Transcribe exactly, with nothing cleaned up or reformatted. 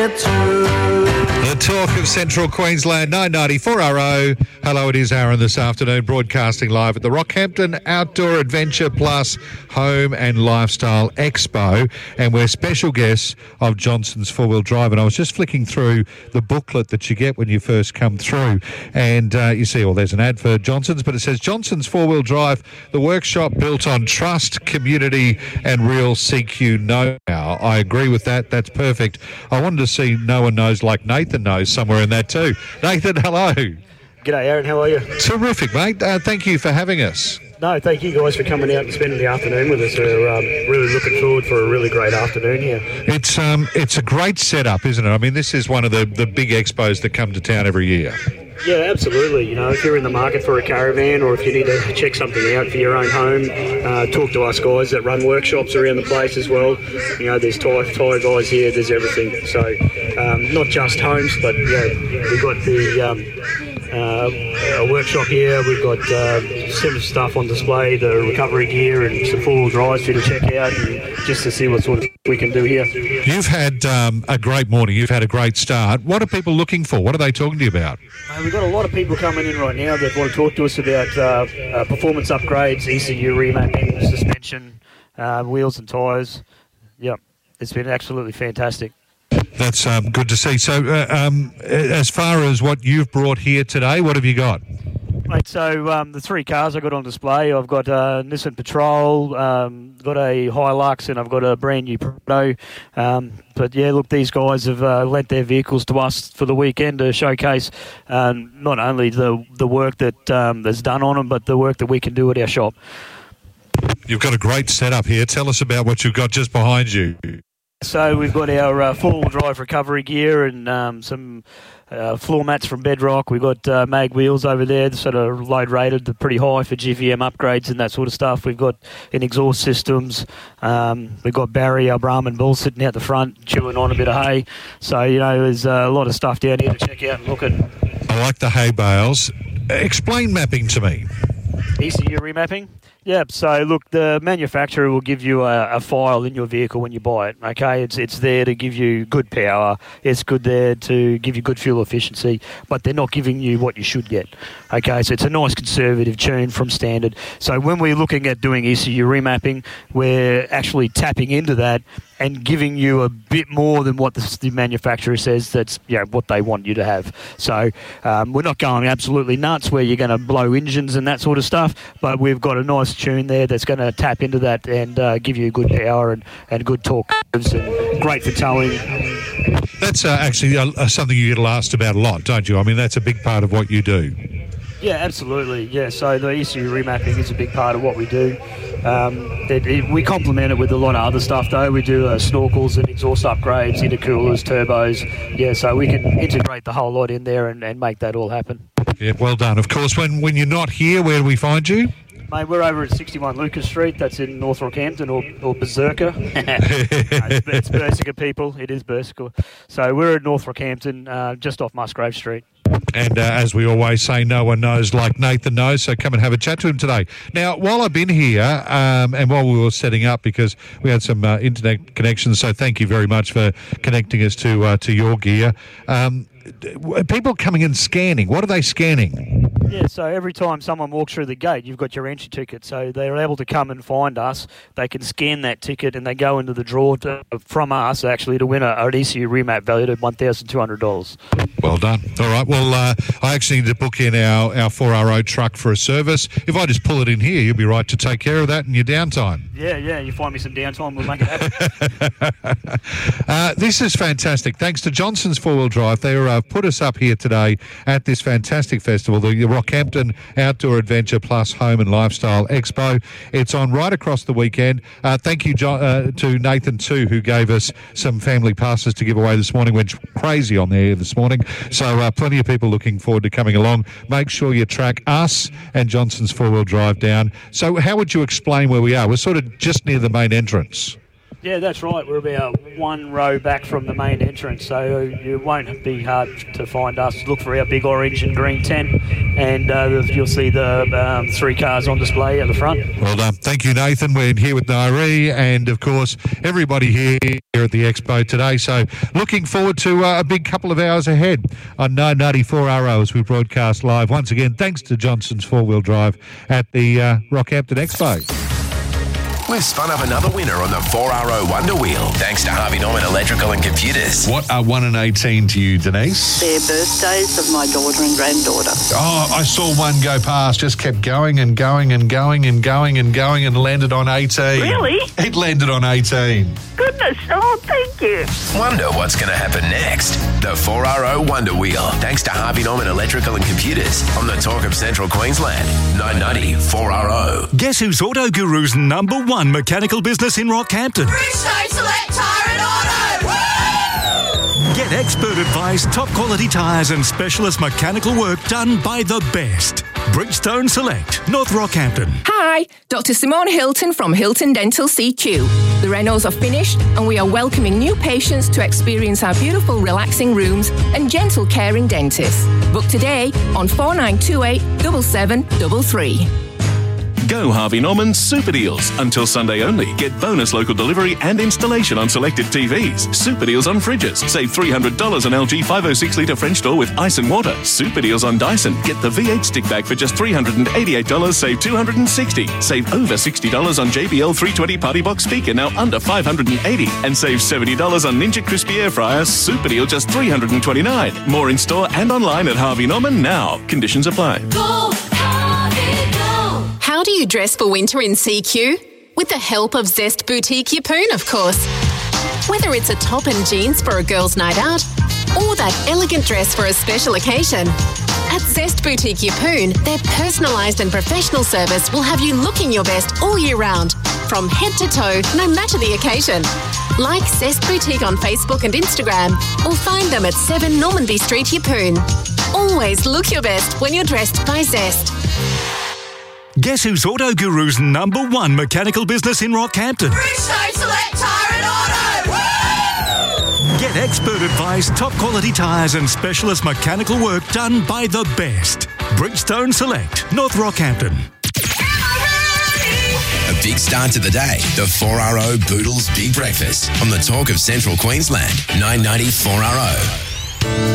get through. The talk of Central Queensland, nine ninety-four R O. Hello, it is Aaron this afternoon, broadcasting live at the Rockhampton Outdoor Adventure Plus Home and Lifestyle Expo. And we're special guests of Johnson's Four Wheel Drive. And I was just flicking through the booklet that you get when you first come through. And uh, you see, well, there's an ad for Johnson's, but it says Johnson's Four Wheel Drive, the workshop built on trust, community, and real C Q know-how. I agree with that. That's perfect. I wanted to see No One Knows Like Nathan Knows somewhere in that too. Nathan, hello. G'day, Aaron. How are you? Terrific, mate. Uh, thank you for having us. No, thank you guys for coming out and spending the afternoon with us. We're um, really looking forward for a really great afternoon here. It's um, it's a great setup, isn't it? I mean, this is one of the, the big expos that come to town every year. Yeah, absolutely. You know, if you're in the market for a caravan or if you need to check something out for your own home, uh, talk to us guys that run workshops around the place as well. You know, there's tyre, tyre guys here, there's everything. So um, not just homes, but, yeah, we've got the... Um, Uh, a workshop here. We've got uh, some stuff on display, the recovery gear and some four-wheel drives for you to check out and just to see what sort of we can do here. You've had um, a great morning. You've had a great start. What are people looking for? What are they talking to you about? Uh, we've got a lot of people coming in right now that want to talk to us about uh, uh, performance upgrades, E C U remapping, suspension, uh, wheels and tyres. Yep, it's been absolutely fantastic. That's um, good to see. So uh, um, as far as what you've brought here today, what have you got? Mate, so um, the three cars I've got on display, I've got a Nissan Patrol, um, got a Hilux, and I've got a brand new Prado. Um, but yeah, look, these guys have uh, lent their vehicles to us for the weekend to showcase um, not only the the work that um, that's done on them, but the work that we can do at our shop. You've got a great setup here. Tell us about what you've got just behind you. So we've got our uh, four-wheel drive recovery gear and um, some uh, floor mats from Bedrock. We've got uh, mag wheels over there, sort of load rated, they're pretty high for G V M upgrades and that sort of stuff. We've got in exhaust systems. Um, we've got Barry, our Brahman bull, sitting out the front, chewing on a bit of hay. So, you know, there's uh, a lot of stuff down here to check out and look at. I like the hay bales. Explain mapping to me. E C U remapping? Yeah, so look, the manufacturer will give you a, a file in your vehicle when you buy it, okay? It's it's there to give you good power. It's good there to give you good fuel efficiency, but they're not giving you what you should get, okay? So it's a nice conservative tune from standard. So when we're looking at doing E C U remapping, we're actually tapping into that and giving you a bit more than what the, the manufacturer says that's, you know, what they want you to have. So um, we're not going absolutely nuts where you're going to blow engines and that sort of stuff, but we've got a nice tune there that's going to tap into that and uh, give you good power and, and good torque curves and great for towing. That's uh, actually uh, something you get asked about a lot, don't you? I mean, that's a big part of what you do. Yeah, absolutely. Yeah, so the E C U remapping is a big part of what we do. Um, it, it, we complement it with a lot of other stuff, though. We do uh, snorkels and exhaust upgrades, intercoolers, turbos. Yeah, so we can integrate the whole lot in there and, and make that all happen. Yeah, well done. Of course, when, when you're not here, where do we find you? Mate, we're over at sixty-one Lucas Street. That's in North Rockhampton, or, or Berserker. no, it's, it's Berserker, people. It is Berserker. So we're at North Rockhampton, uh, just off Musgrave Street. And uh, as we always say, no one knows like Nathan knows, so come and have a chat to him today. Now, while I've been here um, and while we were setting up, because we had some uh, internet connections, so thank you very much for connecting us to uh, to your gear. Um, people coming and scanning, what are they scanning? Yeah, so every time someone walks through the gate, you've got your entry ticket. So they're able to come and find us. They can scan that ticket and they go into the draw to, from us, actually, to win a, an E C U remap valued at one thousand two hundred dollars. Well done. All right, well, uh, I actually need to book in our, our four R O truck for a service. If I just pull it in here, you'll be right to take care of that in your downtime. Yeah, yeah, you find me some downtime, we'll make it happen. uh, this is fantastic. Thanks to Johnson's Four Wheel Drive. They have uh, put us up here today at this fantastic festival, the Rockhampton Outdoor Adventure Plus Home and Lifestyle Expo. It's on right across the weekend. Uh, thank you John, uh, to Nathan too, who gave us some family passes to give away this morning. Went crazy on there this morning. So uh, plenty of people looking forward to coming along. Make sure you track us and Johnson's Four Wheel Drive down. So how would you explain where we are? We're sort of just near the main entrance. Yeah, that's right. We're about one row back from the main entrance, so you won't be hard to find us. Look for our big orange and green tent, and uh, you'll see the um, three cars on display at the front. Well done. Thank you, Nathan. We're here with Nairi and, of course, everybody here at the Expo today. So looking forward to uh, a big couple of hours ahead on nine ninety-four R O as we broadcast live. Once again, thanks to Johnson's four-wheel drive at the uh, Rockhampton Expo. We've spun up another winner on the four R O Wonder Wheel, thanks to Harvey Norman Electrical and Computers. What are one and eighteen to you, Denise? They're birthdays of my daughter and granddaughter. Oh, I saw one go past, just kept going and going and going and going and going and landed on eighteen. Really? It landed on eighteen. Goodness, oh, thank you. Wonder what's going to happen next. The four R O Wonder Wheel, thanks to Harvey Norman Electrical and Computers on the Talk of Central Queensland. nine ninety four R O. Guess who's Auto Guru's number one mechanical business in Rockhampton? Bridgestone Select Tyre and Auto! Woo! Get expert advice, top quality tyres and specialist mechanical work done by the best. Bridgestone Select, North Rockhampton. Hi, Doctor Simone Hilton from Hilton Dental C Q. The Renos are finished and we are welcoming new patients to experience our beautiful relaxing rooms and gentle caring dentists. Book today on four nine two eight, seven seven three three. Go Harvey Norman Super Deals. Until Sunday only. Get bonus local delivery and installation on selected T Vs. Super Deals on fridges. Save three hundred dollars on L G five oh six litre French door with ice and water. Super Deals on Dyson. Get the V eight stick bag for just three hundred eighty-eight dollars, save two hundred sixty dollars. Save over sixty dollars on J B L three twenty Party Box speaker, now under five hundred eighty dollars. And save seventy dollars on Ninja Crispy Air Fryer. Super Deal just three hundred twenty-nine dollars. More in store and online at Harvey Norman now. Conditions apply. Go, Harvey, go! How do you dress for winter in C Q? With the help of Zest Boutique Yeppoon, of course. Whether it's a top and jeans for a girl's night out or that elegant dress for a special occasion, at Zest Boutique Yeppoon, their personalised and professional service will have you looking your best all year round, from head to toe, no matter the occasion. Like Zest Boutique on Facebook and Instagram, or find them at seven Normanby Street, Yeppoon. Always look your best when you're dressed by Zest. Guess who's Auto Guru's number one mechanical business in Rockhampton? Bridgestone Select Tyre and Auto! Woo! Get expert advice, top quality tyres and specialist mechanical work done by the best. Bridgestone Select, North Rockhampton. A big start to the day. The four R O Boodles Big Breakfast on the Talk of Central Queensland. nine ninety four R O.